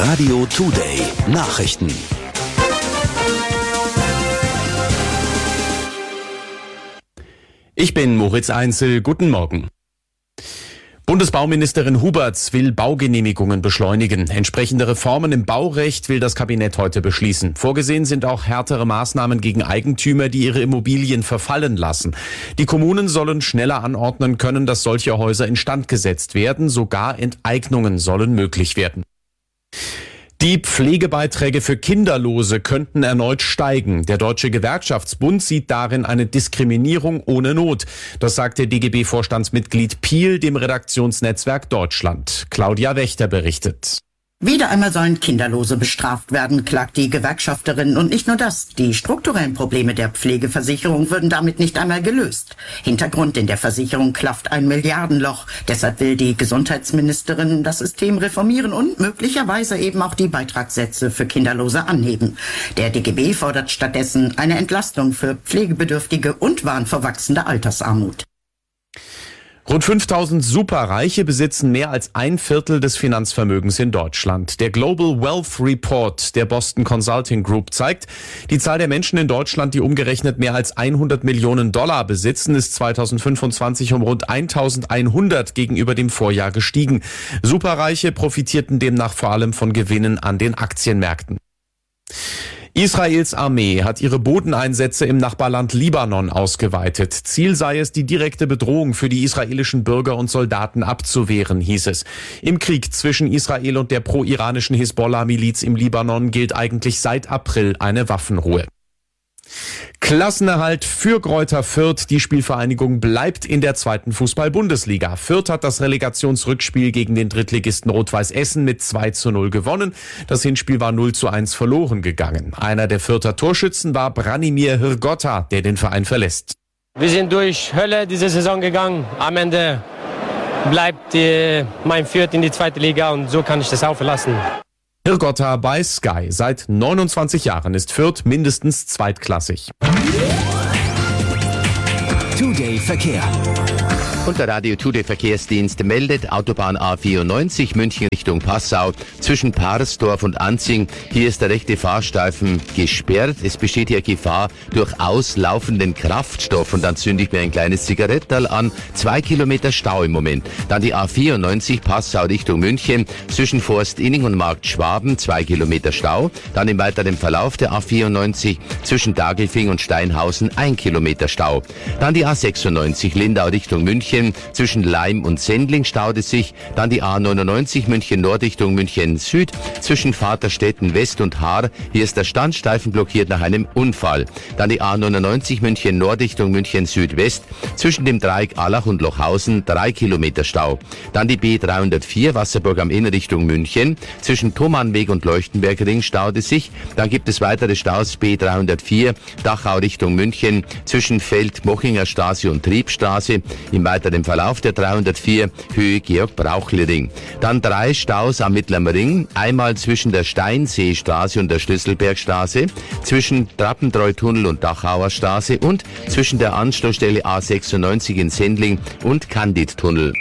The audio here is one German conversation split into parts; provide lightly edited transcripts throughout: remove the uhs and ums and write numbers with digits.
Radio Today Nachrichten. Ich bin Moritz Einzel. Guten Morgen. Bundesbauministerin Huberts will Baugenehmigungen beschleunigen. Entsprechende Reformen im Baurecht will das Kabinett heute beschließen. Vorgesehen sind auch härtere Maßnahmen gegen Eigentümer, die ihre Immobilien verfallen lassen. Die Kommunen sollen schneller anordnen können, dass solche Häuser instand gesetzt werden. Sogar Enteignungen sollen möglich werden. Die Pflegebeiträge für Kinderlose könnten erneut steigen. Der Deutsche Gewerkschaftsbund sieht darin eine Diskriminierung ohne Not. Das sagte DGB-Vorstandsmitglied Piel dem Redaktionsnetzwerk Deutschland. Claudia Wächter berichtet. Wieder einmal sollen Kinderlose bestraft werden, klagt die Gewerkschafterin. Und nicht nur das, die strukturellen Probleme der Pflegeversicherung würden damit nicht einmal gelöst. Hintergrund: in der Versicherung klafft ein Milliardenloch. Deshalb will die Gesundheitsministerin das System reformieren und möglicherweise eben auch die Beitragssätze für Kinderlose anheben. Der DGB fordert stattdessen eine Entlastung für Pflegebedürftige und warnt vor wachsender Altersarmut. Rund 5000 Superreiche besitzen mehr als 1/4 des Finanzvermögens in Deutschland. Der Global Wealth Report der Boston Consulting Group zeigt, die Zahl der Menschen in Deutschland, die umgerechnet mehr als 100 Millionen Dollar besitzen, ist 2025 um rund 1100 gegenüber dem Vorjahr gestiegen. Superreiche profitierten demnach vor allem von Gewinnen an den Aktienmärkten. Israels Armee hat ihre Bodeneinsätze im Nachbarland Libanon ausgeweitet. Ziel sei es, die direkte Bedrohung für die israelischen Bürger und Soldaten abzuwehren, hieß es. Im Krieg zwischen Israel und der pro-iranischen Hisbollah-Miliz im Libanon gilt eigentlich seit April eine Waffenruhe. Klassenerhalt für Greuther Fürth. Die Spielvereinigung bleibt in der 2. Fußball-Bundesliga. Fürth hat das Relegationsrückspiel gegen den Drittligisten Rot-Weiß Essen mit 2:0 gewonnen. Das Hinspiel war 0:1 verloren gegangen. Einer der Fürther Torschützen war Branimir Hrgotta, der den Verein verlässt. Wir sind durch Hölle diese Saison gegangen. Am Ende bleibt mein Fürth in die 2. Liga und so kann ich das auch verlassen. Hrgotta bei Sky. Seit 29 Jahren ist Fürth mindestens zweitklassig. Today Verkehr. Und der Radio Today Verkehrsdienst meldet Autobahn A94 München Richtung Passau zwischen Parsdorf und Anzing. Hier ist der rechte Fahrstreifen gesperrt. Es besteht hier Gefahr durch auslaufenden Kraftstoff. Und dann zünde ich mir ein kleines Zigaretterl an. 2 Kilometer Stau im Moment. Dann die A94 Passau Richtung München zwischen Forstinning und Markt Schwaben 2 Kilometer Stau. Dann im weiteren Verlauf der A94 zwischen Dagelfing und Steinhausen 1 Kilometer Stau. Dann die A96 Lindau Richtung München. Zwischen Laim und Sendling staut es sich. Dann die A99 München Nord Richtung München Süd. Zwischen Vaterstetten West und Haar. Hier ist der Standstreifen blockiert nach einem Unfall. Dann die A99 München Nord Richtung München Südwest. Zwischen dem Dreieck Allach und Lochhausen 3 Kilometer Stau. Dann die B304 Wasserburg am Inn Richtung München. Zwischen Thomannweg und Leuchtenbergring staut es sich. Dann gibt es weitere Staus B304 Dachau Richtung München. Zwischen Feld-Mochinger Straße und Triebstraße. Im weiteren Verlauf der 304 Höhe Georg-Brauchle-Ring. Dann 3 Staus am Mittleren Ring, einmal zwischen der Steinseestraße und der Schlüsselbergstraße, zwischen Trappentreutunnel und Dachauer Straße und zwischen der Anschlussstelle A96 in Sendling und Candid-Tunnel.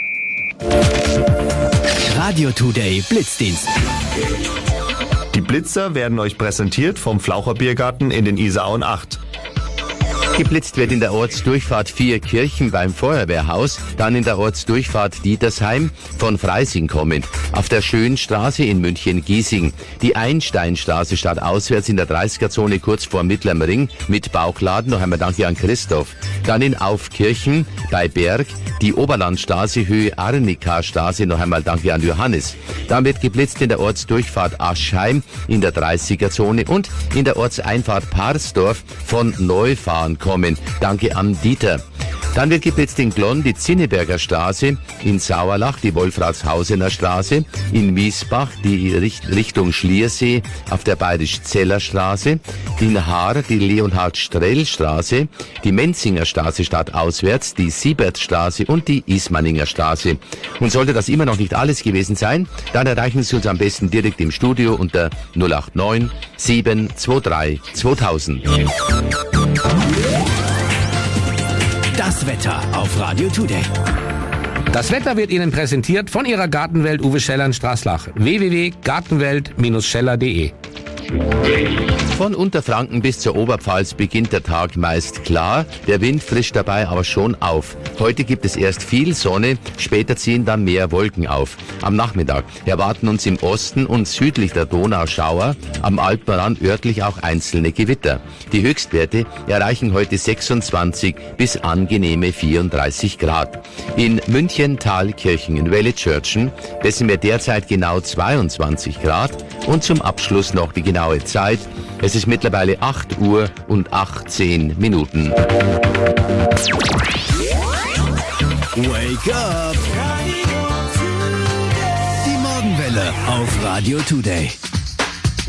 Radio Today Blitzdienst. Die Blitzer werden euch präsentiert vom Flaucher Biergarten in den Isarauen 8. Geblitzt wird in der Ortsdurchfahrt Vierkirchen beim Feuerwehrhaus, dann in der Ortsdurchfahrt Dietersheim von Freising kommend, auf der Schönstraße in München-Giesing, die Einsteinstraße stadtauswärts in der 30er-Zone kurz vor Mittlerem Ring mit Bauchladen, noch einmal danke an Christoph, dann in Aufkirchen bei Berg, die Oberlandstraße Höhe Arnika-Straße, noch einmal danke an Johannes. Dann wird geblitzt in der Ortsdurchfahrt Aschheim in der 30er-Zone und in der Ortseinfahrt Parsdorf von Neufahren kommen. Danke an Dieter. Dann wird geblitzt in Glonn die Zinneberger Straße, in Sauerlach die Wolfratshausener Straße, in Miesbach die Richtung Schliersee auf der Bayerisch-Zeller Straße, in Haar die Leonhard-Strell-Straße, die Menzinger Straße stadtauswärts, die Siebertstraße und die Ismaninger Straße. Und sollte das immer noch nicht alles gewesen sein, dann erreichen Sie uns am besten direkt im Studio unter 089 723 2000. Das Wetter auf Radio Today. Das Wetter wird Ihnen präsentiert von Ihrer Gartenwelt Uwe Scheller in Straßlach. www.gartenwelt-scheller.de. Von Unterfranken bis zur Oberpfalz beginnt der Tag meist klar, der Wind frischt dabei aber schon auf. Heute gibt es erst viel Sonne, später ziehen dann mehr Wolken auf. Am Nachmittag erwarten uns im Osten und südlich der Donau Schauer, am Alpenrand örtlich auch einzelne Gewitter. Die Höchstwerte erreichen heute 26 bis angenehme 34 Grad. In München, Thalkirchen, in Wellitzschörtchen messen wir derzeit genau 22 Grad und zum Abschluss noch die genaue Zeit. Es ist mittlerweile 8 Uhr und 18 Minuten. Wake up! Die Morgenwelle auf Radio Today.